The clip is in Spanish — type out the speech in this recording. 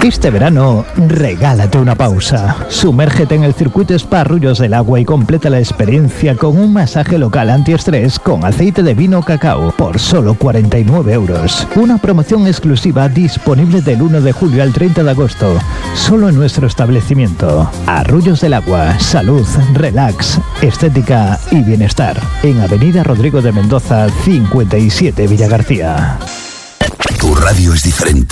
Este verano, regálate una pausa. Sumérgete en el circuito Spa Arroyos del Agua y completa la experiencia con un masaje local antiestrés con aceite de vino cacao por solo 49 euros. Una promoción exclusiva disponible del 1 de julio al 30 de agosto, solo en nuestro establecimiento. Arroyos del Agua, salud, relax, estética y bienestar. En Avenida Rodrigo de Mendoza, 57 Villagarcía. Tu radio es diferente.